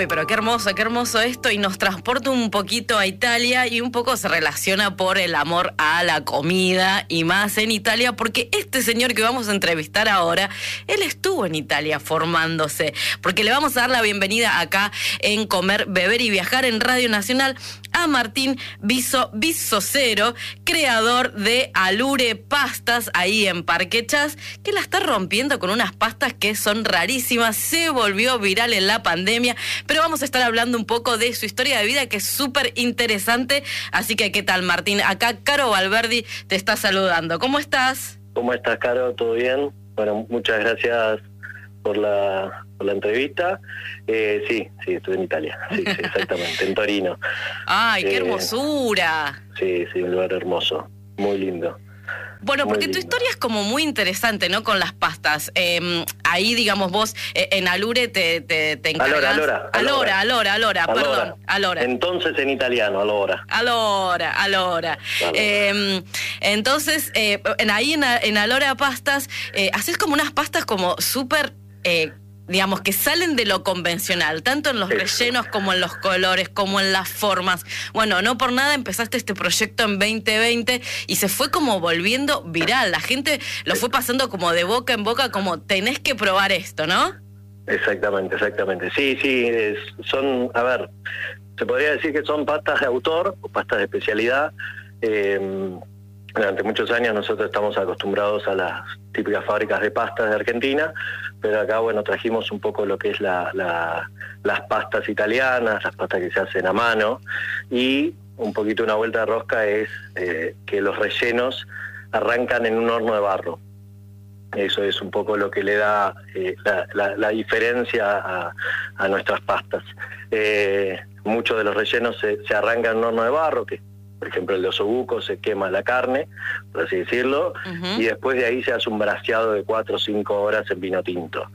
Uy, pero qué hermoso esto, y nos transporta un poquito a Italia y un poco se relaciona por el amor a la comida y más en Italia, porque este señor que vamos a entrevistar ahora, él estuvo en Italia formándose, porque le vamos a dar la bienvenida acá en Comer, Beber y Viajar en Radio Nacional a Martín Bizzocero, creador de Allure Pastas, ahí en Parque Chas, que la está rompiendo con unas pastas que son rarísimas, se volvió viral en la pandemia, pero vamos a estar hablando un poco de su historia de vida, que es súper interesante. Así que, ¿qué tal, Martín? Acá Caro Valverdi te está saludando. ¿Cómo estás? ¿Cómo estás, Caro? ¿Todo bien? Bueno, muchas gracias por la entrevista. Sí, estuve en Italia. Sí, exactamente, en Torino. ¡Ay, qué hermosura! Sí, un lugar hermoso, muy lindo. Bueno, porque tu historia es como muy interesante, ¿no? Con las pastas. Ahí, digamos, vos en Allure te encargas... Allora. Entonces en italiano, allora. Allora. Entonces, ahí en Allure Pastas, haces como unas pastas como súper... digamos, que salen de lo convencional, tanto en los rellenos como en los colores, como en las formas. Bueno, no por nada empezaste este proyecto en 2020 y se fue como volviendo viral. La gente lo fue pasando como de boca en boca, como tenés que probar esto, ¿no? Exactamente. Sí, son, a ver, se podría decir que son pastas de autor o pastas de especialidad. Durante muchos años nosotros estamos acostumbrados a las típicas fábricas de pastas de Argentina, pero acá, bueno, trajimos un poco lo que es las pastas italianas, las pastas que se hacen a mano, y un poquito una vuelta de rosca es que los rellenos arrancan en un horno de barro. Eso es un poco lo que le da la diferencia a nuestras pastas. Muchos de los rellenos se arrancan en un horno de barro, que por ejemplo el de osobuco se quema la carne, por así decirlo, y después de ahí se hace un braseado de 4 o 5 horas en vino tinto.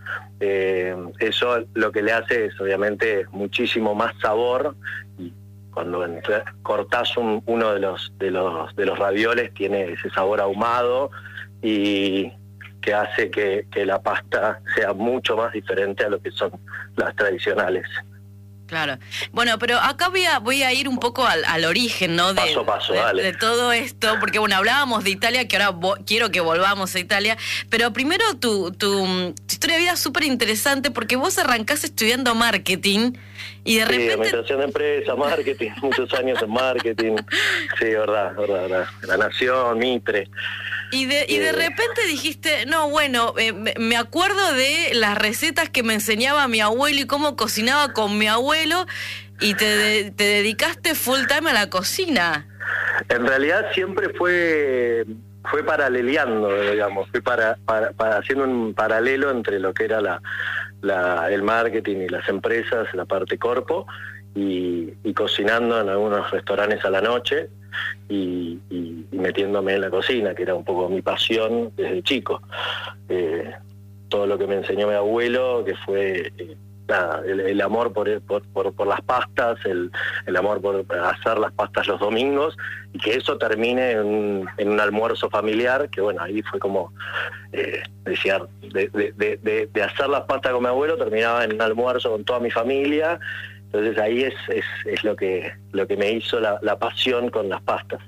Eso lo que le hace es obviamente muchísimo más sabor, y cuando cortás uno de los ravioles tiene ese sabor ahumado y que hace que la pasta sea mucho más diferente a lo que son las tradicionales. Claro. Bueno, pero acá voy a ir un poco al origen, ¿no? Paso a paso, dale. De todo esto, porque bueno, hablábamos de Italia, que ahora quiero que volvamos a Italia, pero primero tu historia de vida es súper interesante, porque vos arrancás estudiando marketing y de repente... administración de empresa, marketing, muchos años en marketing, sí, verdad, La Nación, Mitre. Y de repente dijiste, no, bueno, me acuerdo de las recetas que me enseñaba mi abuelo y cómo cocinaba con mi abuelo, y te dedicaste full time a la cocina. En realidad siempre fue paraleleando, digamos, fue para haciendo un paralelo entre lo que era el marketing y las empresas, la parte corpo, y cocinando en algunos restaurantes a la noche, y metiéndome en la cocina, que era un poco mi pasión desde chico. Todo lo que me enseñó mi abuelo, que fue el amor por las pastas, el amor por hacer las pastas los domingos, y que eso termine en un almuerzo familiar, que bueno, ahí fue como, decía, de hacer las pastas con mi abuelo, terminaba en un almuerzo con toda mi familia. Entonces ahí es lo que me hizo la pasión con las pastas.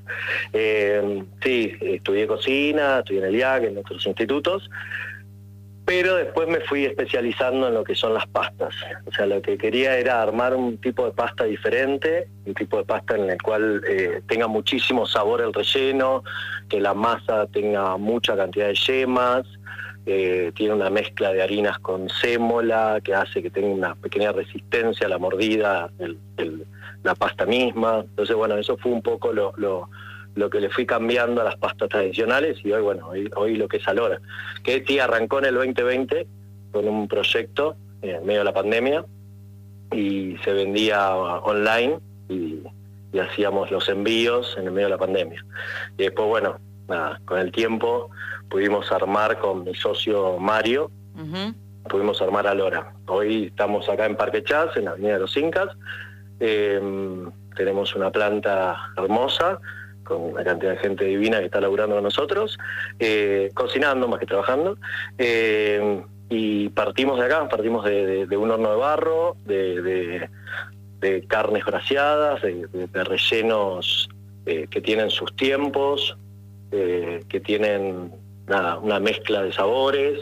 Sí, estudié cocina, estudié en el IAC, en otros institutos, pero después me fui especializando en lo que son las pastas. O sea, lo que quería era armar un tipo de pasta diferente, un tipo de pasta en el cual tenga muchísimo sabor el relleno, que la masa tenga mucha cantidad de yemas, tiene una mezcla de harinas con sémola que hace que tenga una pequeña resistencia a la mordida, la pasta misma. Entonces, bueno, eso fue un poco lo que le fui cambiando a las pastas tradicionales, y hoy, bueno, hoy lo que es Allora, que sí arrancó en el 2020 con un proyecto en medio de la pandemia, y se vendía online y hacíamos los envíos en el medio de la pandemia. Y después, bueno, nada, con el tiempo pudimos armar con mi socio Mario, pudimos armar Allora. Hoy estamos acá en Parque Chas, en la Avenida de los Incas. Tenemos una planta hermosa, con una cantidad de gente divina que está laburando con nosotros, cocinando más que trabajando. y partimos de acá, partimos de un horno de barro, de carnes braseadas, de rellenos que tienen sus tiempos, que tienen una mezcla de sabores.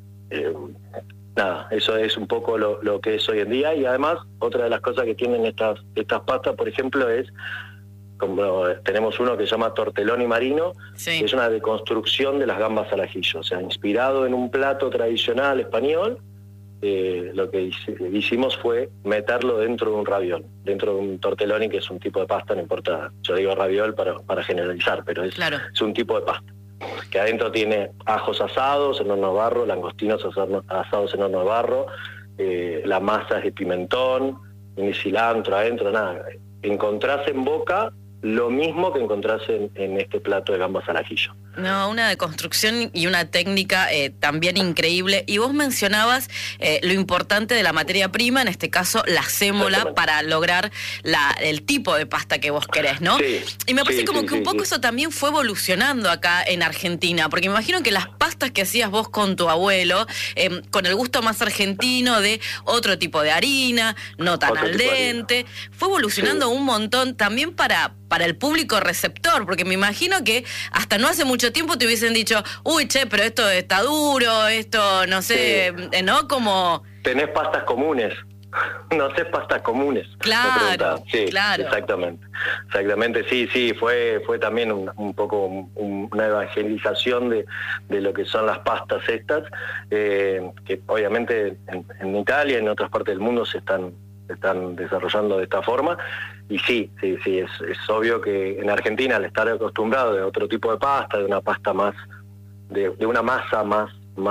Eso es un poco lo que es hoy en día. Y además, otra de las cosas que tienen estas pastas, por ejemplo, es, como tenemos uno que se llama tortelloni marino, sí, que es una deconstrucción de las gambas al ajillo, o sea, inspirado en un plato tradicional español. Lo que hicimos fue meterlo dentro de un raviol, dentro de un tortelloni, que es un tipo de pasta, no importa, yo digo raviol para generalizar, pero es un tipo de pasta, que adentro tiene ajos asados en horno de barro, langostinos asados en horno de barro, la masa es de pimentón, tiene cilantro adentro, nada. Encontrás en boca lo mismo que encontrás en este plato de gambas al ajillo. No, una deconstrucción y una técnica también increíble. Y vos mencionabas lo importante de la materia prima, en este caso la sémola, para lograr el tipo de pasta que vos querés, ¿no? Sí, y me parece como que un poco eso también fue evolucionando acá en Argentina, porque me imagino que las pastas que hacías vos con tu abuelo, con el gusto más argentino de otro tipo de harina, no tan al dente, fue evolucionando un montón también para el público receptor, porque me imagino que hasta no hace mucho tiempo te hubiesen dicho, uy, che, pero esto está duro, esto, no sé, ¿no? Como... Tenés pastas comunes, no sé, pastas comunes. Claro, sí, claro. Exactamente, sí, fue también un poco una evangelización de lo que son las pastas estas, que obviamente en Italia y en otras partes del mundo se están desarrollando de esta forma. Y sí, es obvio que en Argentina, al estar acostumbrado de otro tipo de pasta, de una pasta más, de una masa más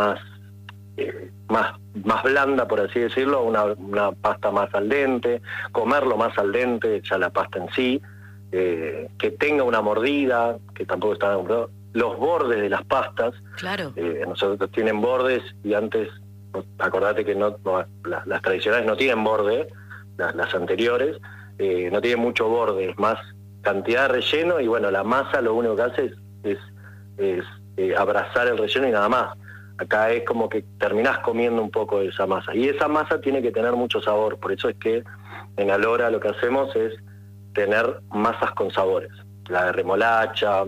blanda, por así decirlo, una pasta más al dente, comerlo más al dente, ya la pasta en sí, que tenga una mordida, que tampoco está acostumbrado. Los bordes de las pastas, claro. Nosotros tienen bordes, y antes, acordate que las tradicionales no tienen borde, las anteriores, no tienen mucho borde, es más cantidad de relleno, y bueno, la masa lo único que hace es abrazar el relleno y nada más. Acá es como que terminás comiendo un poco de esa masa, y esa masa tiene que tener mucho sabor. Por eso es que en Alora lo que hacemos es tener masas con sabores, la de remolacha,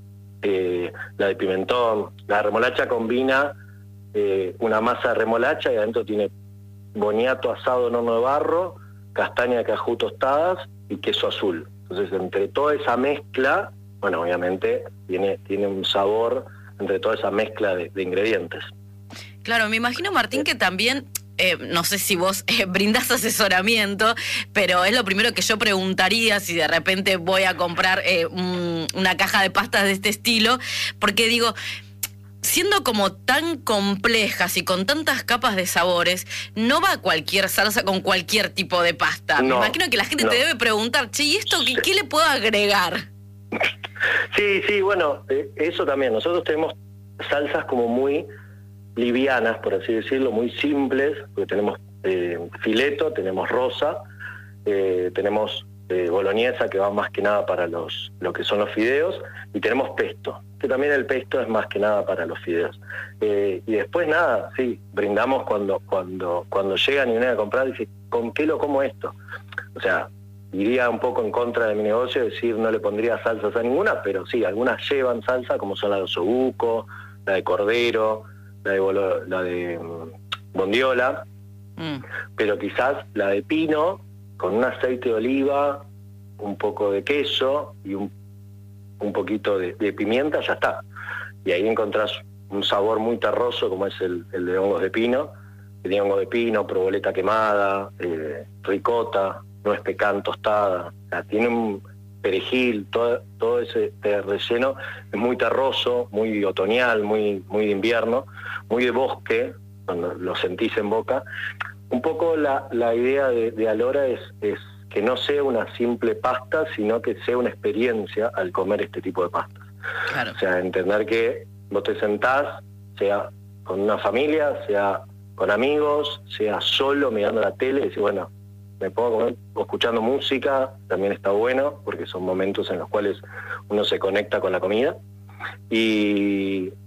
la de pimentón. La de remolacha combina una masa de remolacha, y adentro tiene boniato asado en horno de barro, castaña de cajú tostadas y queso azul. Entonces, entre toda esa mezcla, bueno, obviamente tiene un sabor entre toda esa mezcla de ingredientes. Claro, me imagino, Martín, que también, no sé si vos brindás asesoramiento, pero es lo primero que yo preguntaría si de repente voy a comprar una caja de pastas de este estilo, porque digo, siendo como tan complejas y con tantas capas de sabores, no va cualquier salsa con cualquier tipo de pasta. Me imagino que la gente te debe preguntar, che, ¿y esto qué le puedo agregar? Sí, bueno, eso también. Nosotros tenemos salsas como muy livianas, por así decirlo, muy simples, porque tenemos fileto, tenemos rosa, tenemos boloñesa, que va más que nada para lo que son los fideos, y tenemos pesto, que también el pesto es más que nada para los fideos. Y después nada, sí, brindamos cuando llegan y vienen a comprar, y dicen, ¿con qué lo como esto? O sea, iría un poco en contra de mi negocio, decir no le pondría salsas a ninguna, pero sí, algunas llevan salsa, como son la de osobuco, la de cordero, la de bondiola, pero quizás la de pino, con un aceite de oliva, un poco de queso y un poquito de pimienta, ya está. Y ahí encontrás un sabor muy terroso, como es el de hongos de pino, que tiene hongos de pino, proboleta quemada, ricota, nuez pecan tostada, o sea, tiene un perejil, todo ese relleno es muy terroso, muy otoñal, muy de invierno, muy de bosque, cuando lo sentís en boca. Un poco la idea de Alora es que no sea una simple pasta, sino que sea una experiencia al comer este tipo de pastas. Claro. O sea, entender que vos te sentás, sea con una familia, sea con amigos, sea solo mirando la tele, y decís, bueno, me puedo comer o escuchando música, también está bueno, porque son momentos en los cuales uno se conecta con la comida. Y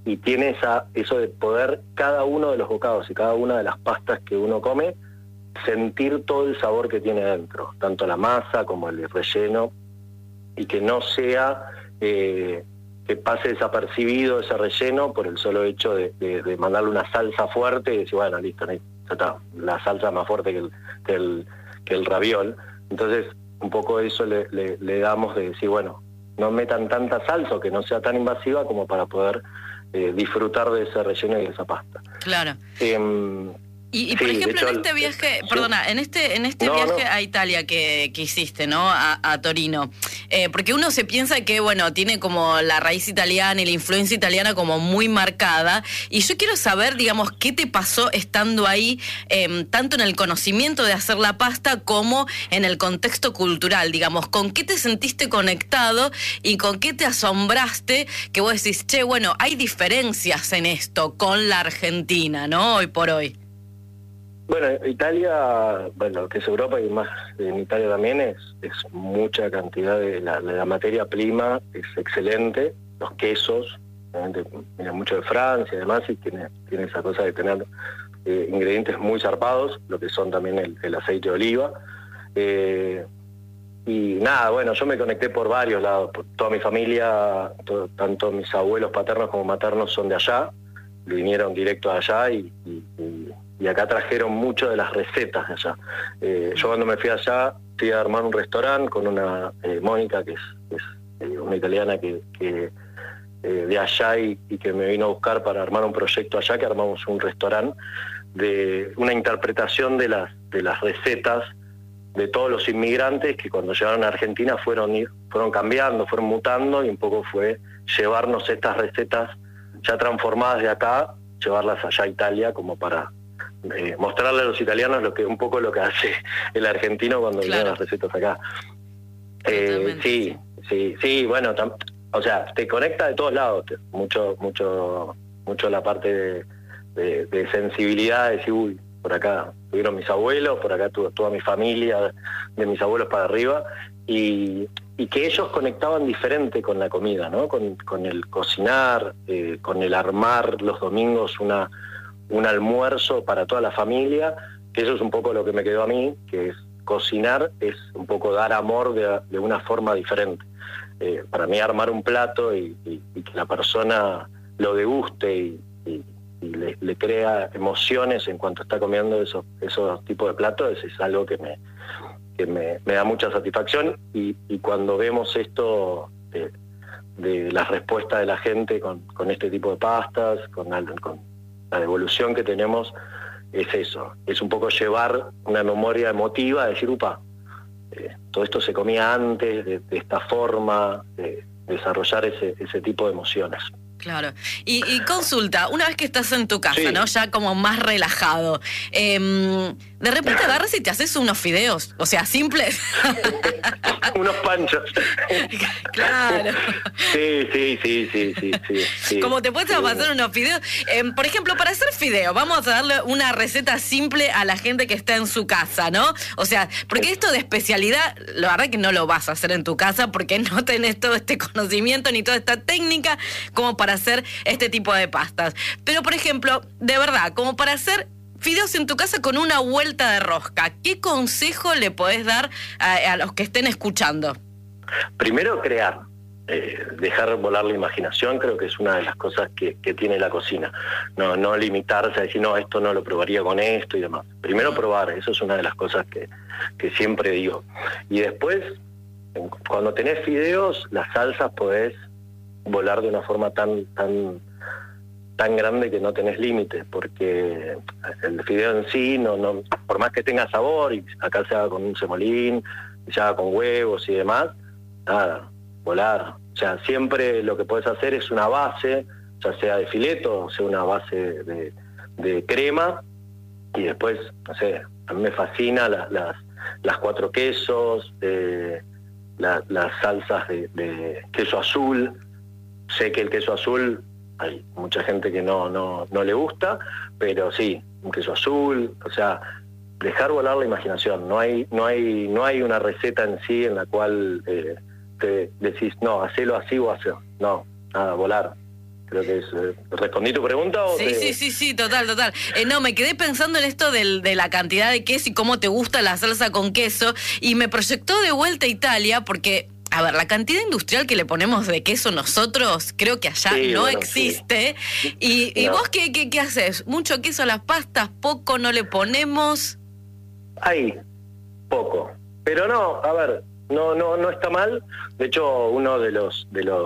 y tiene eso de poder cada uno de los bocados y cada una de las pastas que uno come, sentir todo el sabor que tiene dentro, tanto la masa como el relleno, y que no sea que pase desapercibido ese relleno por el solo hecho de mandarle una salsa fuerte y decir, bueno, listo, ya está, la salsa más fuerte que el raviol. Entonces, un poco eso le damos de decir, bueno, no metan tanta salsa o que no sea tan invasiva como para poder disfrutar de ese relleno y de esa pasta. Claro. Y por ejemplo, hecho, en este viaje, perdona, en este viaje a Italia que hiciste, ¿no? A Torino, porque uno se piensa que, bueno, tiene como la raíz italiana y la influencia italiana como muy marcada, y yo quiero saber, digamos, qué te pasó estando ahí, tanto en el conocimiento de hacer la pasta como en el contexto cultural, digamos, con qué te sentiste conectado y con qué te asombraste, que vos decís, che, bueno, hay diferencias en esto con la Argentina, ¿no? Hoy por hoy. Bueno, Italia, bueno, lo que es Europa y más en Italia también es mucha cantidad de la materia prima, es excelente, los quesos, viene mucho de Francia y demás, y tiene esa cosa de tener ingredientes muy zarpados, lo que son también el aceite de oliva. Y nada, bueno, yo me conecté por varios lados, por toda mi familia, tanto mis abuelos paternos como maternos son de allá, vinieron directo de allá y acá trajeron mucho de las recetas de allá. Yo cuando me fui allá, fui a armar un restaurante con una Mónica, que es una italiana que de allá y que me vino a buscar para armar un proyecto allá, que armamos un restaurante de una interpretación de las recetas de todos los inmigrantes que cuando llegaron a Argentina fueron cambiando, fueron mutando, y un poco fue llevarnos estas recetas ya transformadas de acá, llevarlas allá a Italia como para mostrarle a los italianos un poco lo que hace el argentino cuando vienen las recetas acá. Sí, bueno, o sea, te conecta de todos lados, mucho la parte de sensibilidad, de decir, uy, por acá tuvieron mis abuelos, por acá toda mi familia, de mis abuelos para arriba, y que ellos conectaban diferente con la comida, ¿no? Con el cocinar, con el armar los domingos un almuerzo para toda la familia, que eso es un poco lo que me quedó a mí, que es cocinar, es un poco dar amor de una forma diferente. Para mí armar un plato y que la persona lo deguste y le crea emociones en cuanto está comiendo esos tipos de platos, es algo que me da mucha satisfacción, y cuando vemos esto de la respuesta de la gente con este tipo de pastas, con la devolución que tenemos, es eso, es un poco llevar una memoria emotiva, decir, upa, todo esto se comía antes, de esta forma, desarrollar ese tipo de emociones. Claro. Y consulta, una vez que estás en tu casa, sí, ¿no? Ya como más relajado, de repente agarras y te haces unos fideos, o sea, simples. Unos panchos. Claro. Sí. Como te puedes pasar unos fideos. Por ejemplo, para hacer fideo, vamos a darle una receta simple a la gente que está en su casa, ¿no? O sea, porque esto de especialidad, la verdad que no lo vas a hacer en tu casa porque no tenés todo este conocimiento ni toda esta técnica como para hacer este tipo de pastas. Pero, por ejemplo, de verdad, como para hacer fideos en tu casa con una vuelta de rosca, ¿qué consejo le podés dar a los que estén escuchando? Primero, crear. Dejar volar la imaginación, creo que es una de las cosas que tiene la cocina. No limitarse a decir, no, esto no lo probaría con esto y demás. Primero probar, eso es una de las cosas que siempre digo. Y después, cuando tenés fideos, las salsas podés volar de una forma tan grande que no tenés límites, porque el fideo en sí, no por más que tenga sabor, y acá se haga con un semolín, se haga con huevos y demás, nada, volar. O sea, siempre lo que podés hacer es una base, ya sea de fileto, o sea, una base de crema, y después, no sé, a mí me fascina las cuatro quesos, las salsas de queso azul. Sé que el queso azul hay mucha gente que no le gusta, pero sí, un queso azul, o sea, dejar volar la imaginación. No hay una receta en sí en la cual te decís, no, hacelo así o hacelo. No, nada, volar. Creo que ¿respondí tu pregunta o Sí, total. No, me quedé pensando en esto de la cantidad de queso y cómo te gusta la salsa con queso, y me proyectó de vuelta a Italia, porque, a ver, la cantidad industrial que le ponemos de queso nosotros, creo que allá no existe. Sí. ¿Y vos qué haces? ¿Mucho queso a las pastas? ¿Poco? ¿No le ponemos? Hay poco. Pero no, a ver, no está mal. De hecho, uno de los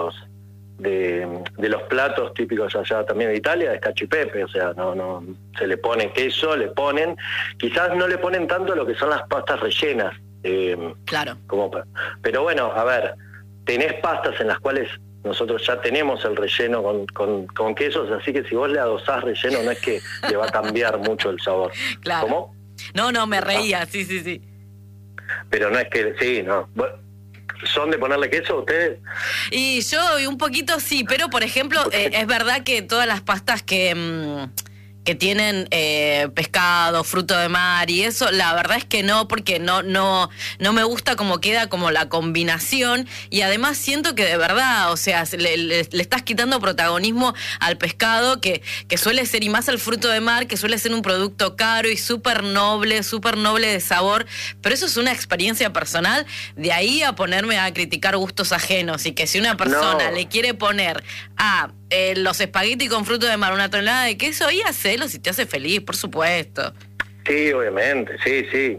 platos típicos allá también de Italia es cacio e pepe, o sea, no se le pone queso, le ponen, quizás no le ponen tanto lo que son las pastas rellenas, claro. Pero bueno, a ver, tenés pastas en las cuales nosotros ya tenemos el relleno con quesos, así que si vos le adosás relleno no es que le va a cambiar mucho el sabor. Claro. ¿Cómo? No, me reía, sí. Pero no es que, sí, no. ¿Son de ponerle queso ustedes? Y yo un poquito sí, pero por ejemplo, es verdad que todas las pastas que tienen pescado, fruto de mar y eso, la verdad es que no, porque no me gusta cómo queda como la combinación, y además siento que de verdad, o sea, le estás quitando protagonismo al pescado, que suele ser, y más al fruto de mar, que suele ser un producto caro y súper noble de sabor, pero eso es una experiencia personal. De ahí a ponerme a criticar gustos ajenos, y que si una persona le quiere poner a los espaguetis con fruto de mar una tonelada de queso, y hacelo si te hace feliz, por supuesto. Sí, obviamente, sí.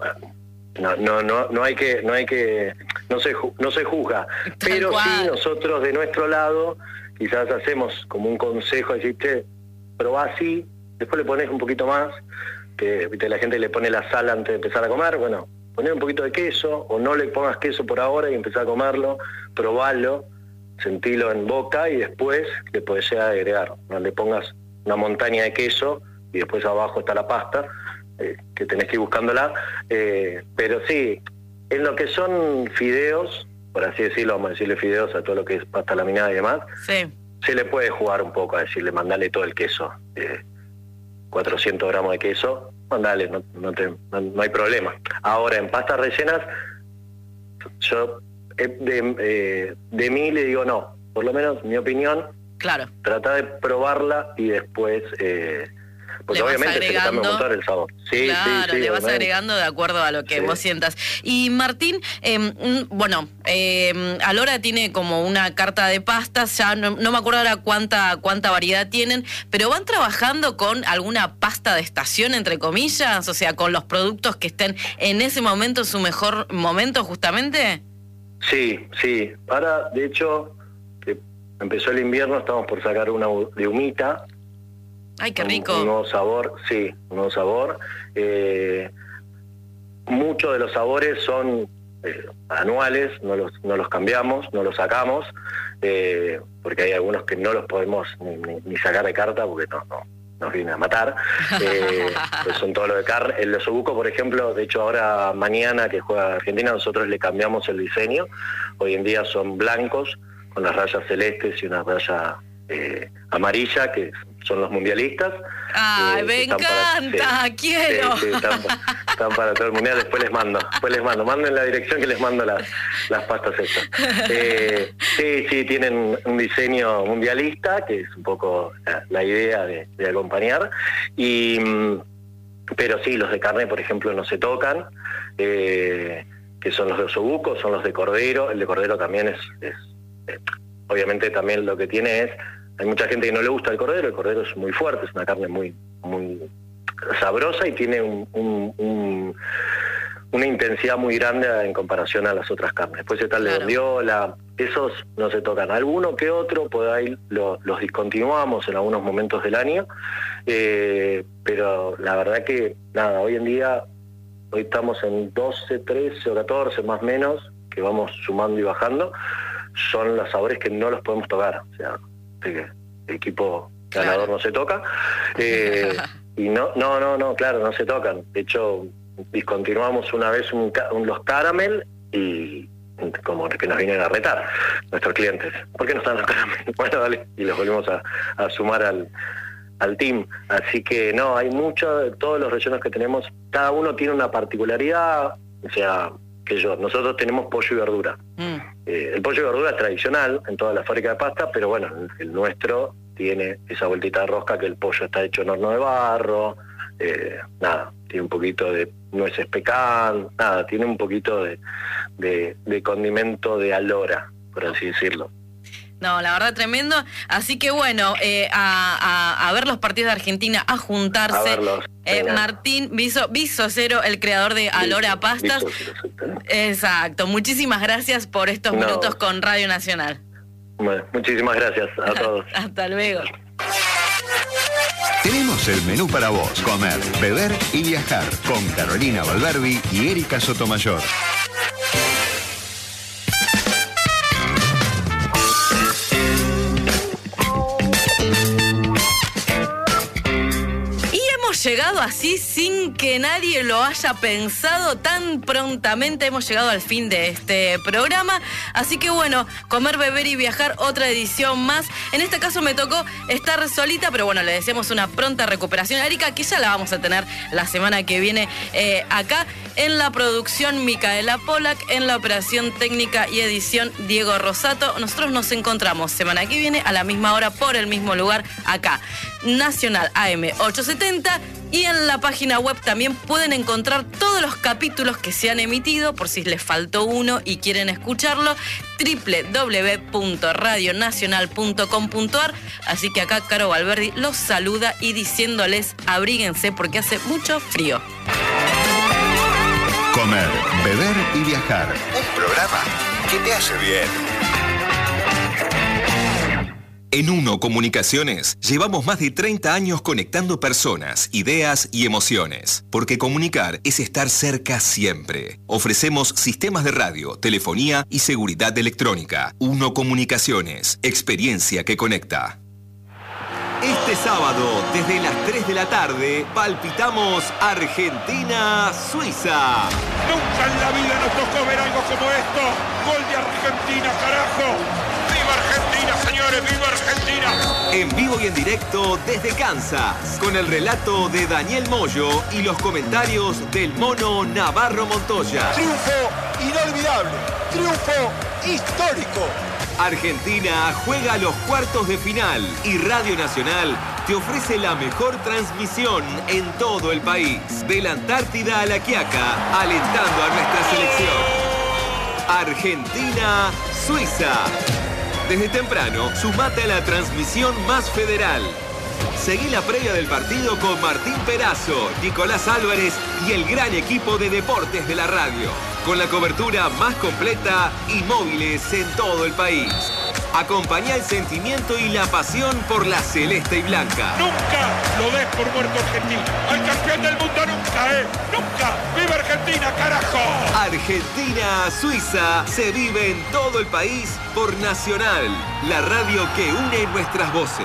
No hay que no se juzga. Pero sí, nosotros de nuestro lado quizás hacemos como un consejo, decir, probá así, después le pones un poquito más, que ¿viste? La gente le pone la sal antes de empezar a comer, bueno, poner un poquito de queso, o no le pongas queso por ahora y empezar a comerlo, probalo, sentilo en boca, y después le podés agregar, no le pongas una montaña de queso y después abajo está la pasta, que tenés que ir buscándola, pero sí, en lo que son fideos, por así decirlo, vamos a decirle fideos a todo lo que es pasta laminada y demás, sí, se le puede jugar un poco a decirle, mandale todo el queso, 400 gramos de queso, mandale, no hay problema. Ahora, en pastas rellenas, yo de mí le digo no, por lo menos mi opinión, claro, trata de probarla y después porque obviamente se le cambia un montón el sabor. Sí, claro, sí, le vas obviamente. agregando de acuerdo a lo que vos sientas. Y Martín, Alora tiene como una carta de pastas, ya no me acuerdo ahora cuánta variedad tienen, pero ¿van trabajando con alguna pasta de estación, entre comillas? O sea, con los productos que estén en ese momento, en su mejor momento justamente. Sí. Ahora, de hecho, que empezó el invierno, estamos por sacar una de humita. ¡Ay, qué rico! Un nuevo sabor, sí, un nuevo sabor. Muchos de los sabores son anuales, no los cambiamos, no los sacamos, porque hay algunos que no los podemos ni sacar de carta porque nos vienen a matar. Pues son todo lo de carne. El osobuco, por ejemplo, de hecho ahora mañana que juega Argentina, nosotros le cambiamos el diseño. Hoy en día son blancos, con las rayas celestes y una raya amarilla, que son los mundialistas. ¡Ay, me encanta! ¡Quiero! Sí, están para todo el mundial. Después les mando. Manden la dirección que les mando las pastas estas. Sí, tienen un diseño mundialista, que es un poco la idea de acompañar. Pero sí, los de carne, por ejemplo, no se tocan, que son los de osobuco, son los de cordero. El de cordero también es obviamente también lo que tiene es, hay mucha gente que no le gusta el cordero es muy fuerte, es una carne muy sabrosa y tiene una intensidad muy grande en comparación a las otras carnes. Después está el de bondiola, esos no se tocan. Alguno que otro, por ahí los discontinuamos en algunos momentos del año, pero la verdad que nada, hoy estamos en 12, 13 o 14 más o menos, que vamos sumando y bajando, son los sabores que no los podemos tocar, o sea, el equipo ganador no se toca, y claro, no se tocan. De hecho, discontinuamos una vez los caramel y como que nos vienen a retar nuestros clientes. ¿Por qué no están los caramel? Bueno, dale, y los volvemos a sumar al team. Así que no, hay todos los rellenos que tenemos, cada uno tiene una particularidad, o sea, nosotros tenemos pollo y verdura. el pollo de verdura es tradicional en todas las fábricas de pasta, pero bueno, el nuestro tiene esa vueltita de rosca que el pollo está hecho en horno de barro, tiene un poquito de nueces pecan, tiene un poquito de condimento de alora, por así decirlo. No, la verdad tremendo. Así que bueno, a ver los partidos de Argentina, a juntarse. A verlos, Martín Bizzocero, el creador de Alora Pastas. Exacto. Muchísimas gracias por estos minutos con Radio Nacional. Bueno, muchísimas gracias a todos. Hasta luego. Tenemos el menú para vos: comer, beber y viajar, con Carolina Valverbi y Erika Sotomayor. Llegado así sin que nadie lo haya pensado, tan prontamente hemos llegado al fin de este programa. Así que bueno, comer, beber y viajar, otra edición más. En este caso me tocó estar solita, pero bueno, le deseamos una pronta recuperación a Erika, que ya la vamos a tener la semana que viene acá. En la producción, Micaela Polak. En la operación técnica y edición, Diego Rosato. Nosotros nos encontramos semana que viene a la misma hora por el mismo lugar acá, Nacional AM 870. Y en la página web también pueden encontrar todos los capítulos que se han emitido, por si les faltó uno y quieren escucharlo, www.radionacional.com.ar. Así que acá Caro Valverdi los saluda y diciéndoles abríguense porque hace mucho frío. Comer, beber y viajar. Un programa que te hace bien. En Uno Comunicaciones llevamos más de 30 años conectando personas, ideas y emociones. Porque comunicar es estar cerca siempre. Ofrecemos sistemas de radio, telefonía y seguridad electrónica. Uno Comunicaciones, experiencia que conecta. Este sábado, desde las 3 de la tarde, palpitamos Argentina-Suiza. Nunca en la vida nos tocó ver algo como esto. Gol de Argentina, carajo. ¡Viva Argentina, señores! ¡Viva Argentina! En vivo y en directo desde Kansas, con el relato de Daniel Moyo y los comentarios del mono Navarro Montoya. Triunfo inolvidable, triunfo histórico. Argentina juega a los cuartos de final y Radio Nacional te ofrece la mejor transmisión en todo el país. De la Antártida a La Quiaca, alentando a nuestra selección. Argentina-Suiza. Desde temprano, sumate a la transmisión más federal. Seguí la previa del partido con Martín Perazo, Nicolás Álvarez y el gran equipo de deportes de la radio. Con la cobertura más completa y móviles en todo el país. Acompañá el sentimiento y la pasión por la celeste y blanca. Nunca lo des por muerto Argentina. Al campeón del mundo nunca, nunca. ¡Viva Argentina, carajo! Argentina-Suiza se vive en todo el país por Nacional, la radio que une nuestras voces.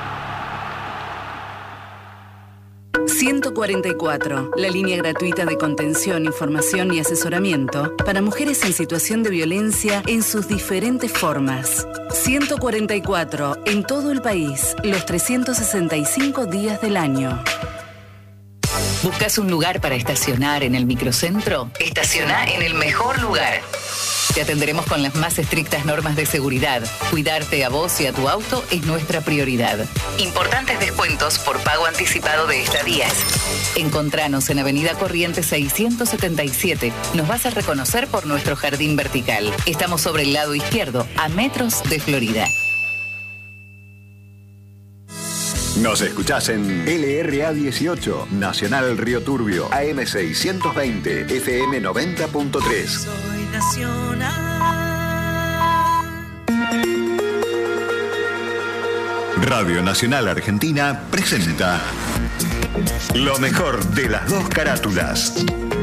144, la línea gratuita de contención, información y asesoramiento para mujeres en situación de violencia en sus diferentes formas. 144, en todo el país, los 365 días del año. ¿Buscas un lugar para estacionar en el microcentro? Estaciona en el mejor lugar. Te atenderemos con las más estrictas normas de seguridad. Cuidarte a vos y a tu auto es nuestra prioridad. Importantes descuentos por pago anticipado de estadías. Encontranos en Avenida Corrientes 677. Nos vas a reconocer por nuestro jardín vertical. Estamos sobre el lado izquierdo, a metros de Florida. Nos escuchás en LRA 18, Nacional Río Turbio, AM 620, FM 90.3. Soy Nacional. Radio Nacional Argentina presenta lo mejor de las dos carátulas.